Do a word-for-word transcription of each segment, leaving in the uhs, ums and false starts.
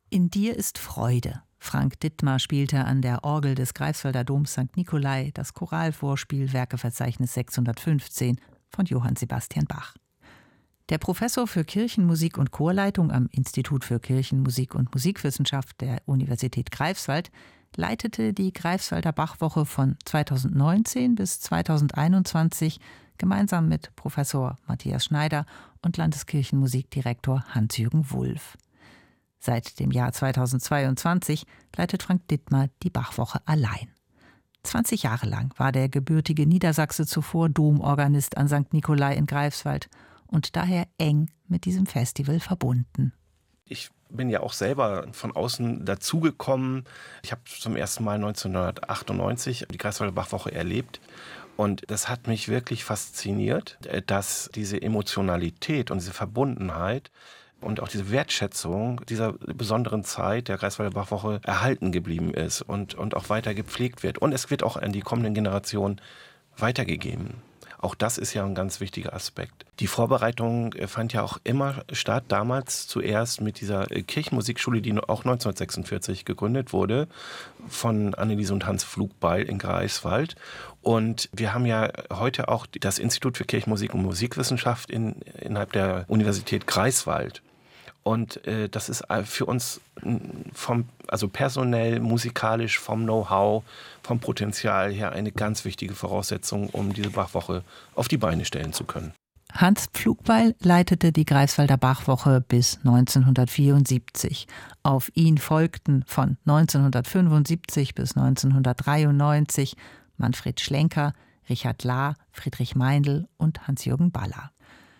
In dir ist Freude. Frank Dittmar spielte an der Orgel des Greifswalder Doms Sankt Nikolai das Choralvorspiel Werkeverzeichnis sechshundertfünfzehn von Johann Sebastian Bach. Der Professor für Kirchenmusik und Chorleitung am Institut für Kirchenmusik und Musikwissenschaft der Universität Greifswald leitete die Greifswalder Bachwoche von zweitausendneunzehn bis zweitausendeinundzwanzig gemeinsam mit Professor Matthias Schneider und Landeskirchenmusikdirektor Hans-Jürgen Wulff. Seit dem Jahr zweitausendzweiundzwanzig leitet Frank Dittmar die Bachwoche allein. zwanzig Jahre lang war der gebürtige Niedersachse zuvor Domorganist an Sankt Nikolai in Greifswald und daher eng mit diesem Festival verbunden. Ich bin ja auch selber von außen dazugekommen. Ich habe zum ersten Mal neunzehnhundertachtundneunzig die Greifswalder Bachwoche erlebt. Und das hat mich wirklich fasziniert, dass diese Emotionalität und diese Verbundenheit und auch diese Wertschätzung dieser besonderen Zeit der Greifswalder Bachwoche erhalten geblieben ist und, und auch weiter gepflegt wird. Und es wird auch an die kommenden Generationen weitergegeben. Auch das ist ja ein ganz wichtiger Aspekt. Die Vorbereitung fand ja auch immer statt, damals zuerst mit dieser Kirchenmusikschule, die auch neunzehnhundertsechsundvierzig gegründet wurde, von Anneliese und Hans Pflugbeil in Greifswald. Und wir haben ja heute auch das Institut für Kirchenmusik und Musikwissenschaft in, innerhalb der Universität Greifswald. Und äh, das ist für uns vom, also personell, musikalisch, vom Know-how, vom Potenzial her eine ganz wichtige Voraussetzung, um diese Bachwoche auf die Beine stellen zu können. Hans Pflugbeil leitete die Greifswalder Bachwoche bis neunzehnhundertvierundsiebzig. Auf ihn folgten von neunzehnhundertfünfundsiebzig bis neunzehnhundertdreiundneunzig Manfred Schlenker, Richard Lahr, Friedrich Meindl und Hans-Jürgen Baller.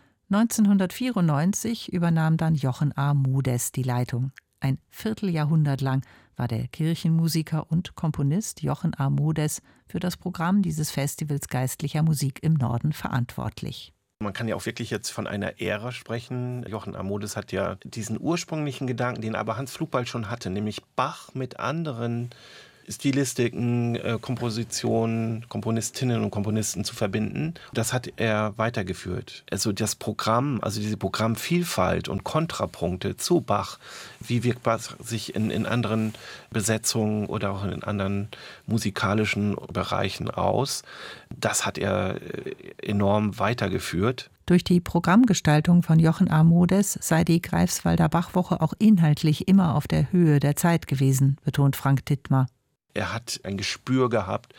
neunzehnhundertvierundneunzig übernahm dann Jochen A. Modes die Leitung. Ein Vierteljahrhundert lang war der Kirchenmusiker und Komponist Jochen A. Modes für das Programm dieses Festivals geistlicher Musik im Norden verantwortlich. Man kann ja auch wirklich jetzt von einer Ära sprechen. Jochen A. Modes hat ja diesen ursprünglichen Gedanken, den aber Hans Pflugbeil schon hatte, nämlich Bach mit anderen Stilistiken, äh, Kompositionen, Komponistinnen und Komponisten zu verbinden. Das hat er weitergeführt. Also das Programm, also diese Programmvielfalt und Kontrapunkte zu Bach, wie wirkt Bach sich in, in anderen Besetzungen oder auch in anderen musikalischen Bereichen aus, das hat er enorm weitergeführt. Durch die Programmgestaltung von Jochen A. Modes sei die Greifswalder Bachwoche auch inhaltlich immer auf der Höhe der Zeit gewesen, betont Frank Dittmar. Er hat ein Gespür gehabt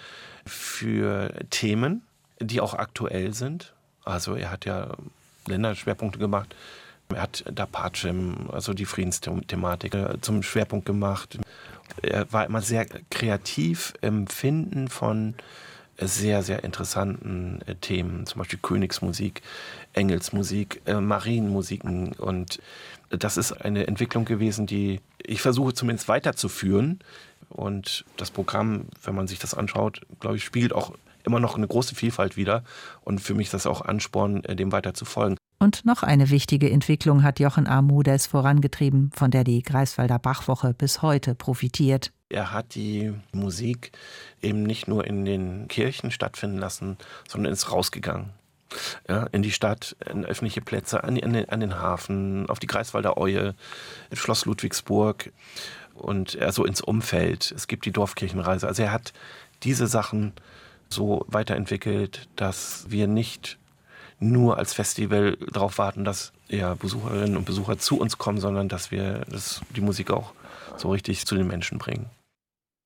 für Themen, die auch aktuell sind. Also er hat ja Länderschwerpunkte gemacht. Er hat Da Pacem, also die Friedensthematik, zum Schwerpunkt gemacht. Er war immer sehr kreativ im Finden von sehr, sehr interessanten Themen. Zum Beispiel Königsmusik, Engelsmusik, Marienmusiken. Und das ist eine Entwicklung gewesen, die ich versuche zumindest weiterzuführen. Und das Programm, wenn man sich das anschaut, glaube ich, spiegelt auch immer noch eine große Vielfalt wider. Und für mich ist das auch Ansporn, dem weiter zu folgen. Und noch eine wichtige Entwicklung hat Jochen A. Modes vorangetrieben, von der die Greifswalder Bachwoche bis heute profitiert. Er hat die Musik eben nicht nur in den Kirchen stattfinden lassen, sondern ist rausgegangen. Ja, in die Stadt, in öffentliche Plätze, an, an, den, an den Hafen, auf die Greifswalder Oie, Schloss Ludwigsburg und also ins Umfeld. Es gibt die Dorfkirchenreise. Also er hat diese Sachen so weiterentwickelt, dass wir nicht nur als Festival darauf warten, dass ja, Besucherinnen und Besucher zu uns kommen, sondern dass wir das, die Musik auch so richtig zu den Menschen bringen.